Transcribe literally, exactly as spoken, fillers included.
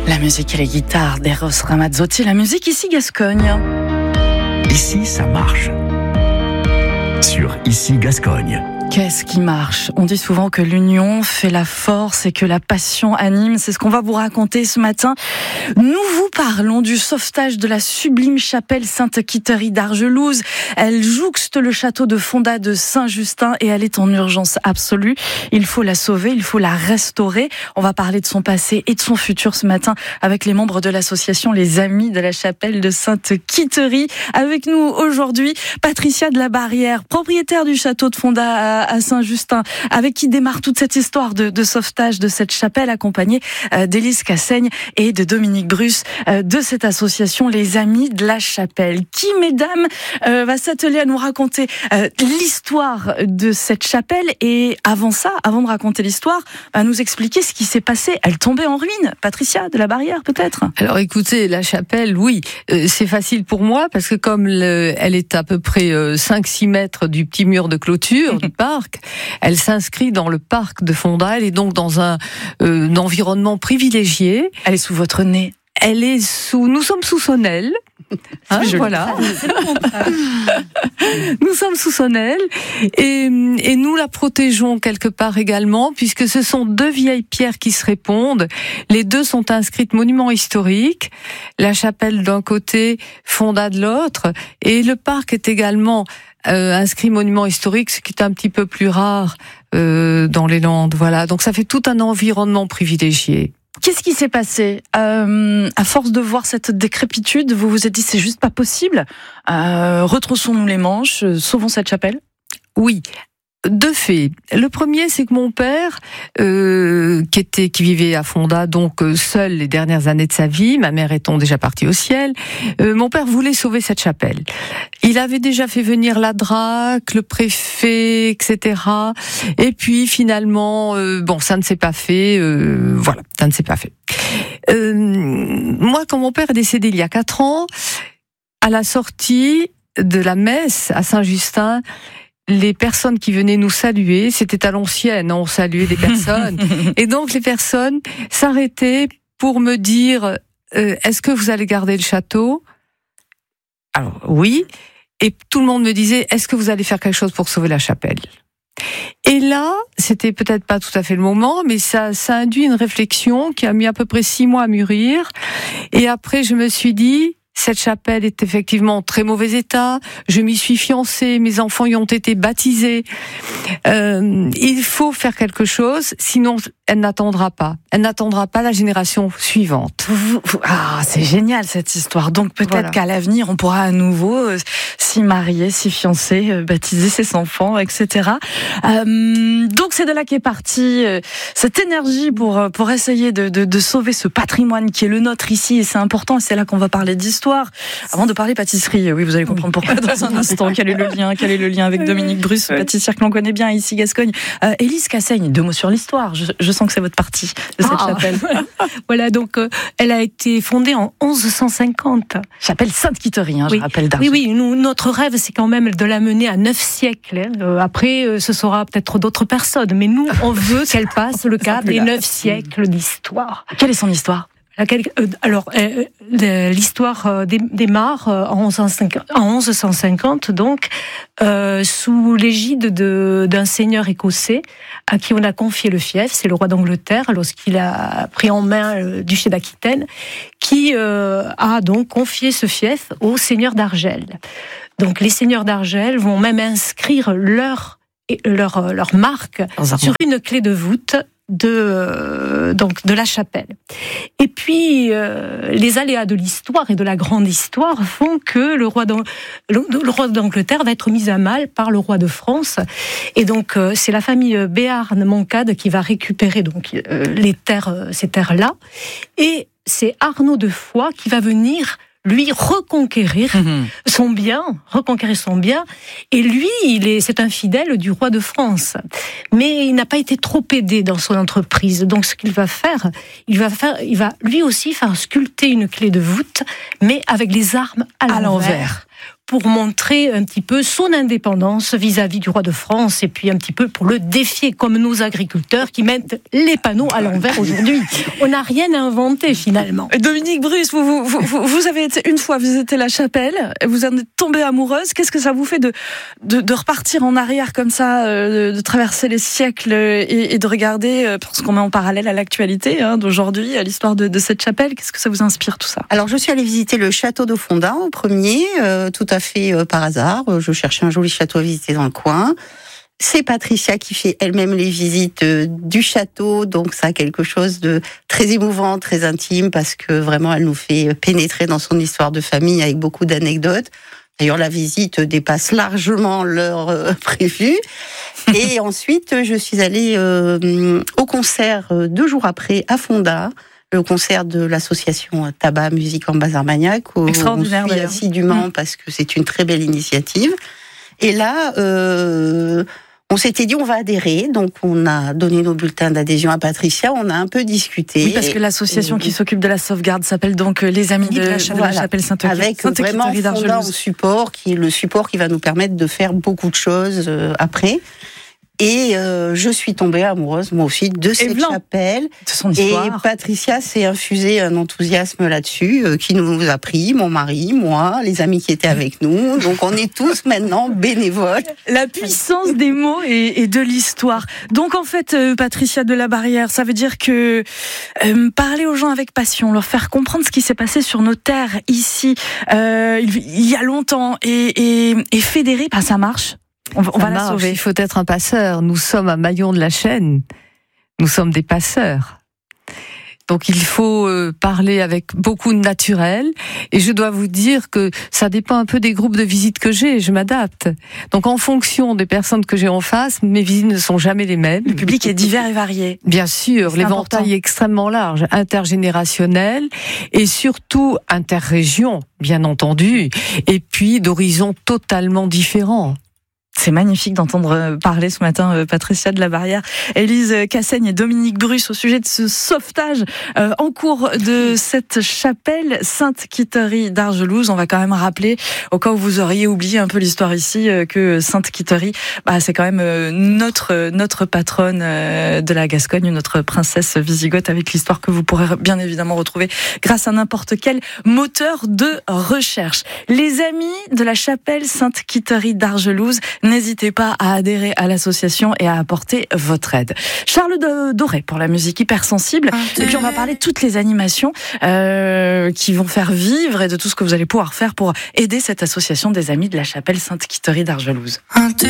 La musique et les guitares d'Eros Ramazzotti, la musique ici Gascogne. Ici, ça marche. Sur Ici Gascogne. Qu'est-ce qui marche ? On dit souvent que l'union fait la force et que la passion anime. C'est ce qu'on va vous raconter ce matin. Nous vous parlons du sauvetage de la sublime chapelle Sainte-Quitterie d'Argelouze. Elle jouxte le château de Fonda de Saint-Justin et elle est en urgence absolue. Il faut la sauver, il faut la restaurer. On va parler de son passé et de son futur ce matin avec les membres de l'association Les Amis de la chapelle de Sainte-Quitterie. Avec nous aujourd'hui, Patricia de la Barrière, propriétaire du château de Fonda à Saint-Justin, avec qui démarre toute cette histoire de, de sauvetage de cette chapelle, accompagnée euh, d'Élise Cassaigne et de Dominique Bruce euh, de cette association Les Amis de la Chapelle, qui, mesdames, euh, va s'atteler à nous raconter euh, l'histoire de cette chapelle et avant ça, avant de raconter l'histoire, à nous expliquer ce qui s'est passé. Elle tombait en ruine. Patricia de la Barrière, peut-être ? Alors écoutez, la chapelle, oui, euh, c'est facile pour moi parce que comme le, elle est à peu près euh, cinq six mètres du petit mur de clôture du parc, elle s'inscrit dans le parc de Fonda, elle est donc dans un, euh, un environnement privilégié. Elle est sous votre nez. Elle est sous, nous sommes sous son aile. Hein, voilà. Nous sommes sous son aile et, et nous la protégeons quelque part également puisque ce sont deux vieilles pierres qui se répondent. Les deux sont inscrites monument historique. La chapelle d'un côté, Fonda de l'autre, et le parc est également euh, inscrit monument historique, ce qui est un petit peu plus rare euh, dans les Landes. Voilà, donc ça fait tout un environnement privilégié. Qu'est-ce qui s'est passé ? euh, À force de voir cette décrépitude, vous vous êtes dit c'est juste pas possible. Euh, retroussons-nous les manches, sauvons cette chapelle. Oui. Deux faits. Le premier, c'est que mon père, euh, qui était, qui vivait à Fonda, donc euh, seul les dernières années de sa vie, ma mère étant déjà partie au ciel, euh, mon père voulait sauver cette chapelle. Il avait déjà fait venir la D R A C, le préfet, et cetera. Et puis finalement, euh, bon, ça ne s'est pas fait. Euh, voilà, ça ne s'est pas fait. Euh, moi, quand mon père est décédé il y a quatre ans, à la sortie de la messe à Saint-Justin, les personnes qui venaient nous saluer, c'était à l'ancienne, on saluait des personnes, et donc les personnes s'arrêtaient pour me dire euh, est-ce que vous allez garder le château ? Alors oui, et tout le monde me disait est-ce que vous allez faire quelque chose pour sauver la chapelle ? Et là, c'était peut-être pas tout à fait le moment, mais ça, ça induit une réflexion qui a mis à peu près six mois à mûrir, et après je me suis dit cette chapelle est effectivement en très mauvais état. Je m'y suis fiancée, mes enfants y ont été baptisés. Euh, il faut faire quelque chose, sinon elle n'attendra pas. Elle n'attendra pas la génération suivante. Vous, vous, ah, c'est génial cette histoire. Donc peut-être voilà. qu'à l'avenir, on pourra à nouveau euh, s'y marier, s'y fiancer, euh, baptiser ses enfants, et cetera. Euh, donc c'est de là qu'est partie euh, cette énergie pour pour essayer de, de de sauver ce patrimoine qui est le nôtre ici. Et c'est important. C'est là qu'on va parler d'histoire. Avant de parler pâtisserie, oui, vous allez comprendre pourquoi dans un instant. Quel est le lien Quel est le lien avec Dominique Bruce, pâtissière que l'on connaît bien ici, Gascogne. Euh, Élise Cassaigne, deux mots sur l'histoire. Je, je sens que c'est votre partie de cette ah, chapelle. Voilà, donc euh, elle a été fondée en onze cent cinquante. Chapelle Sainte-Quitterie, hein, oui. je rappelle d'Argent. Oui, oui, nous, notre rêve, c'est quand même de la mener à neuf siècles. Hein. Euh, après, euh, ce sera peut-être d'autres personnes, mais nous, on veut qu'elle passe le cap des neuf siècles d'histoire. Quelle est son histoire ? Alors, l'histoire démarre en onze cent cinquante, donc, euh, sous l'égide de, d'un seigneur écossais à qui on a confié le fief, c'est le roi d'Angleterre, lorsqu'il a pris en main le duché d'Aquitaine, qui euh, a donc confié ce fief au seigneur d'Argel. Donc, les seigneurs d'Argel vont même inscrire leur, leur, leur marque sur une clé de voûte de donc de la chapelle. Et puis euh, les aléas de l'histoire et de la grande histoire font que le roi d'Ang- le, le roi d'Angleterre va être mis à mal par le roi de France. Et donc euh, c'est la famille Béarn-Moncade qui va récupérer donc euh, les terres, euh, ces terres-là. Et c'est Arnaud de Foix qui va venir lui reconquérir mmh. son bien, reconquérir son bien. Et lui, il est, c'est un fidèle du roi de France. Mais il n'a pas été trop aidé dans son entreprise. Donc, ce qu'il va faire, il va faire, il va lui aussi faire sculpter une clé de voûte, mais avec les armes à, à l'envers. pour montrer un petit peu son indépendance vis-à-vis du roi de France et puis un petit peu pour le défier, comme nos agriculteurs qui mettent les panneaux à l'envers aujourd'hui. On n'a rien inventé finalement. Dominique Bruce, vous, vous, vous, vous avez été une fois visiter la chapelle, vous en êtes tombée amoureuse. Qu'est-ce que ça vous fait de, de, de repartir en arrière comme ça, de, de traverser les siècles et, et de regarder, parce qu'on met en parallèle à l'actualité hein, d'aujourd'hui, à l'histoire de, de cette chapelle? Qu'est-ce que ça vous inspire tout ça? Alors je suis allée visiter le château d'Aufondin au premier, euh, tout à fait euh, par hasard. Je cherchais un joli château à visiter dans le coin. C'est Patricia qui fait elle-même les visites euh, du château, donc ça a quelque chose de très émouvant, très intime, parce que vraiment elle nous fait pénétrer dans son histoire de famille avec beaucoup d'anecdotes. D'ailleurs, la visite dépasse largement l'heure euh, prévue. Et ensuite, je suis allée euh, au concert euh, deux jours après à Fonda, le concert de l'association Tabac Musique en Bas-Armagnac, où on suit assidûment parce que c'est une très belle initiative. Et là, euh, on s'était dit on va adhérer, donc on a donné nos bulletins d'adhésion à Patricia, on a un peu discuté. Oui, parce que l'association et, qui s'occupe de la sauvegarde s'appelle donc les Amis de la, voilà, la Chapelle Sainte-Quitterie. Avec Sainte vraiment Fonda en support, qui est le support qui va nous permettre de faire beaucoup de choses euh, après. Et euh, je suis tombée amoureuse, moi aussi, de cette Blanc, chapelle. de son histoire. Et Patricia s'est infusé un enthousiasme là-dessus, euh, qui nous a pris, mon mari, moi, les amis qui étaient avec nous. Donc on est tous maintenant bénévoles. La puissance des mots et, et de l'histoire. Donc en fait, euh, Patricia de la Barrière, ça veut dire que euh, parler aux gens avec passion, leur faire comprendre ce qui s'est passé sur nos terres ici, euh, il, il y a longtemps, et, et, et fédérer, bah, ça marche. On, on va la sauver. Il faut être un passeur. Nous sommes un maillon de la chaîne. Nous sommes des passeurs. Donc il faut euh, parler avec beaucoup de naturel. Et je dois vous dire que ça dépend un peu des groupes de visites que j'ai. Je m'adapte. Donc en fonction des personnes que j'ai en face, mes visites ne sont jamais les mêmes. Le public est divers et varié. Bien sûr, l'éventail est extrêmement large, intergénérationnel et surtout interrégion, bien entendu. Et puis d'horizons totalement différents. C'est magnifique d'entendre parler ce matin Patricia de la Barrière, Élise Cassaigne et Dominique Bruce au sujet de ce sauvetage euh, en cours de cette chapelle Sainte-Quitterie d'Argelouz. On va quand même rappeler, au cas où vous auriez oublié un peu l'histoire ici, euh, que Sainte-Quitterie, bah, c'est quand même euh, notre notre patronne euh, de la Gascogne, notre princesse wisigothe, avec l'histoire que vous pourrez bien évidemment retrouver grâce à n'importe quel moteur de recherche. Les amis de la chapelle Sainte-Quitterie d'Argelouz, n'hésitez pas à adhérer à l'association et à apporter votre aide. Charles Doré pour la musique hypersensible. Et puis on va parler de toutes les animations euh, qui vont faire vivre et de tout ce que vous allez pouvoir faire pour aider cette association des Amis de la Chapelle Sainte-Quitterie d'Argelouz.